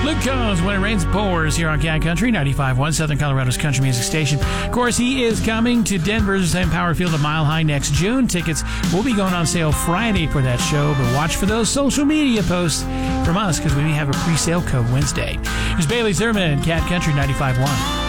Luke Combs, When It Rains and Pours, here on Cat Country 95.1, Southern Colorado's country music station. Of course, he is coming to Denver's Empower Field at Mile High next June. Tickets will be going on sale Friday for that show, but watch for those social media posts from us because we may have a pre-sale code Wednesday. Here's Bailey Zerman, Cat Country 95.1.